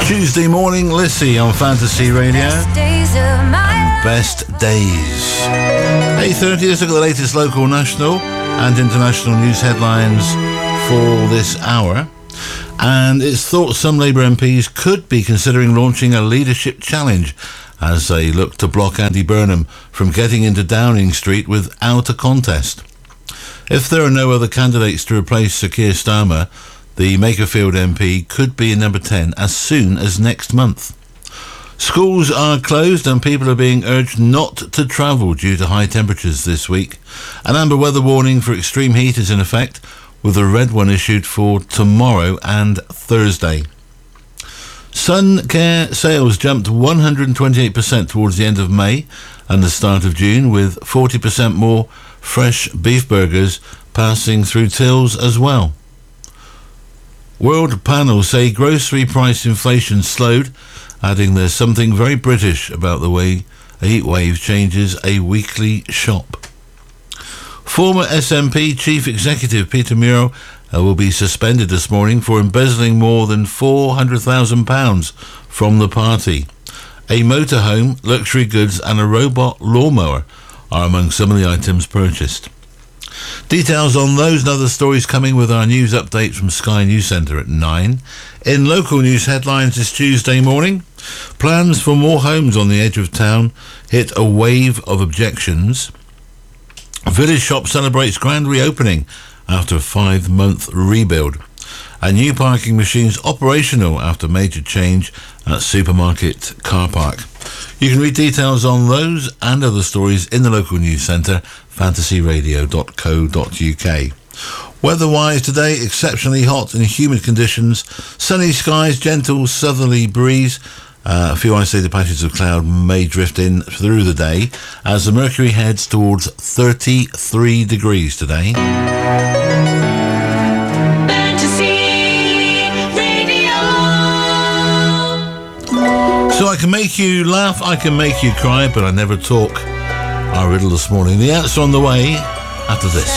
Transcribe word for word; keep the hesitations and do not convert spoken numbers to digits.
Tuesday morning, Lissy on Fantasy Radio. And Best Days. eight thirty, let's look at the latest local, national and international news headlines for this hour. And it's thought some Labour M Ps could be considering launching a leadership challenge as they look to block Andy Burnham from getting into Downing Street without a contest. If there are no other candidates to replace Sir Keir Starmer, the Makerfield M P could be in number ten as soon as next month. Schools are closed and people are being urged not to travel due to high temperatures this week. An amber weather warning for extreme heat is in effect, with a red one issued for tomorrow and Thursday. Sun Care sales jumped one hundred twenty-eight percent towards the end of May and the start of June, with forty percent more fresh beef burgers passing through tills as well. World panel say grocery price inflation slowed, adding there's something very British about the way a heatwave changes a weekly shop. Former S N P Chief Executive Peter Muro uh, will be suspended this morning for embezzling more than four hundred thousand pounds from the party. A motorhome, luxury goods and a robot lawnmower are among some of the items purchased. Details on those and other stories coming with our news update from Sky News Centre at nine. In local news headlines this Tuesday morning, plans for more homes on the edge of town hit a wave of objections. Village Shop celebrates grand reopening after a five-month rebuild. A new parking machine's operational after major change at supermarket car park. You can read details on those and other stories in the local news centre, fantasy radio dot co dot uk. Weather-wise today, exceptionally hot and humid conditions. Sunny skies, gentle southerly breeze. Uh, a few isolated patches of cloud may drift in through the day as the mercury heads towards thirty-three degrees today. So I can make you laugh, I can make you cry, but I never talk. Our riddle this morning. The answer on the way after this.